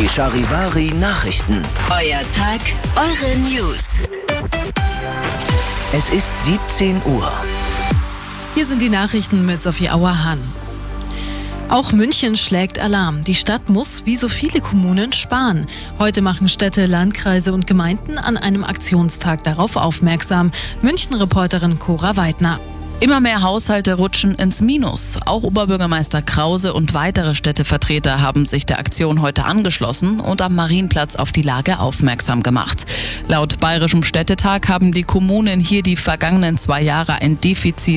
Die Charivari Nachrichten. Euer Tag, eure News. Es ist 17 Uhr. Hier sind die Nachrichten mit Sophie Auerhahn. Auch München schlägt Alarm. Die Stadt muss, wie so viele Kommunen, sparen. Heute machen Städte, Landkreise und Gemeinden an einem Aktionstag darauf aufmerksam. München-Reporterin Cora Weidner. Immer mehr Haushalte rutschen ins Minus. Auch Oberbürgermeister Krause und weitere Städtevertreter haben sich der Aktion heute angeschlossen und am Marienplatz auf die Lage aufmerksam gemacht. Laut Bayerischem Städtetag haben die Kommunen hier die vergangenen 2 Jahre ein Defizit